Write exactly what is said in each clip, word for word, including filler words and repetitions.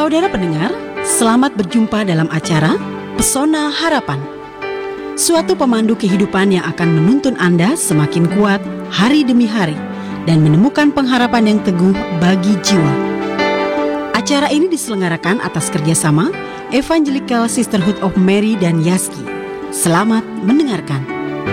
Saudara pendengar, selamat berjumpa dalam acara Pesona Harapan. Suatu pemandu kehidupan yang akan menuntun Anda semakin kuat hari demi hari dan menemukan pengharapan yang teguh bagi jiwa. Acara ini diselenggarakan atas kerjasama Evangelical Sisterhood of Mary dan Yaski. Selamat mendengarkan.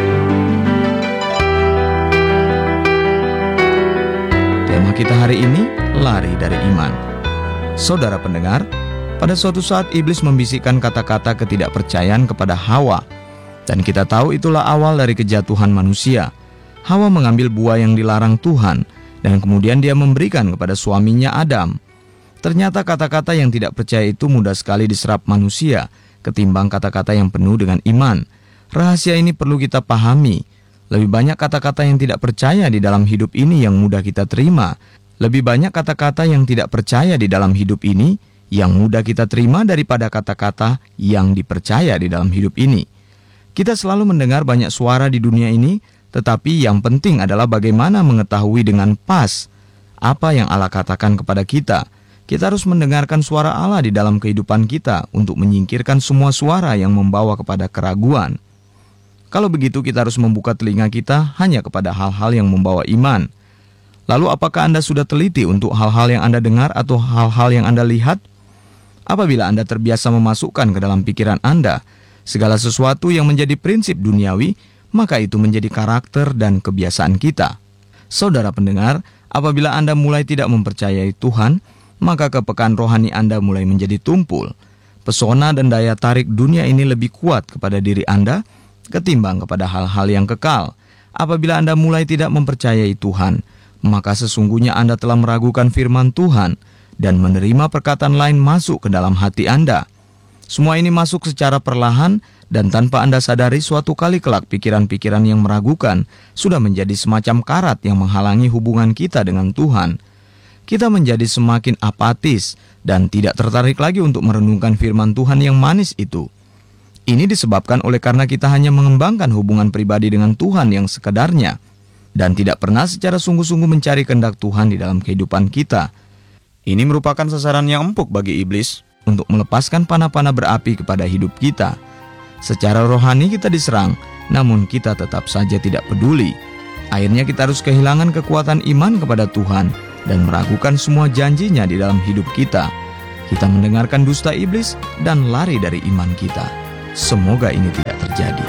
Tema kita hari ini, lari dari iman. Saudara pendengar, pada suatu saat iblis membisikkan kata-kata ketidakpercayaan kepada Hawa. Dan kita tahu itulah awal dari kejatuhan manusia. Hawa mengambil buah yang dilarang Tuhan, dan kemudian dia memberikan kepada suaminya Adam. Ternyata kata-kata yang tidak percaya itu mudah sekali diserap manusia, ketimbang kata-kata yang penuh dengan iman. Rahasia ini perlu kita pahami. Lebih banyak kata-kata yang tidak percaya di dalam hidup ini yang mudah kita terima. Lebih banyak kata-kata yang tidak percaya di dalam hidup ini yang mudah kita terima daripada kata-kata yang dipercaya di dalam hidup ini. Kita selalu mendengar banyak suara di dunia ini, tetapi yang penting adalah bagaimana mengetahui dengan pas apa yang Allah katakan kepada kita. Kita harus mendengarkan suara Allah di dalam kehidupan kita untuk menyingkirkan semua suara yang membawa kepada keraguan. Kalau begitu, kita harus membuka telinga kita hanya kepada hal-hal yang membawa iman. Lalu apakah Anda sudah teliti untuk hal-hal yang Anda dengar atau hal-hal yang Anda lihat? Apabila Anda terbiasa memasukkan ke dalam pikiran Anda segala sesuatu yang menjadi prinsip duniawi, maka itu menjadi karakter dan kebiasaan kita. Saudara pendengar, apabila Anda mulai tidak mempercayai Tuhan, maka kepekaan rohani Anda mulai menjadi tumpul. Pesona dan daya tarik dunia ini lebih kuat kepada diri Anda ketimbang kepada hal-hal yang kekal. Apabila Anda mulai tidak mempercayai Tuhan, maka sesungguhnya Anda telah meragukan firman Tuhan dan menerima perkataan lain masuk ke dalam hati Anda. Semua ini masuk secara perlahan dan tanpa Anda sadari, suatu kali kelak pikiran-pikiran yang meragukan sudah menjadi semacam karat yang menghalangi hubungan kita dengan Tuhan. Kita menjadi semakin apatis dan tidak tertarik lagi untuk merenungkan firman Tuhan yang manis itu. Ini disebabkan oleh karena kita hanya mengembangkan hubungan pribadi dengan Tuhan yang sekedarnya dan tidak pernah secara sungguh-sungguh mencari kehendak Tuhan di dalam kehidupan kita. Ini merupakan sasaran yang empuk bagi iblis untuk melepaskan panah-panah berapi kepada hidup kita. Secara rohani kita diserang, namun kita tetap saja tidak peduli. Akhirnya kita harus kehilangan kekuatan iman kepada Tuhan dan meragukan semua janjinya di dalam hidup kita. Kita mendengarkan dusta iblis dan lari dari iman kita. Semoga ini tidak terjadi.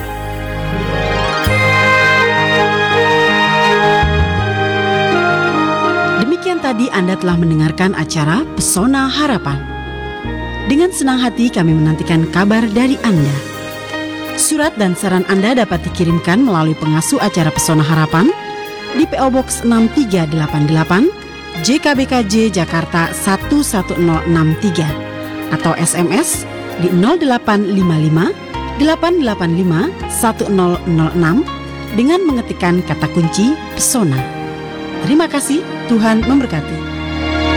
Demikian tadi Anda telah mendengarkan acara Pesona Harapan. Dengan senang hati kami menantikan kabar dari Anda. Surat dan saran Anda dapat dikirimkan melalui pengasuh acara Pesona Harapan di P O Box enam tiga delapan delapan J K B K J Jakarta satu satu nol enam tiga atau S M S di nol delapan lima lima delapan delapan lima satu nol nol enam dengan mengetikkan kata kunci Pesona. Terima kasih, Tuhan memberkati.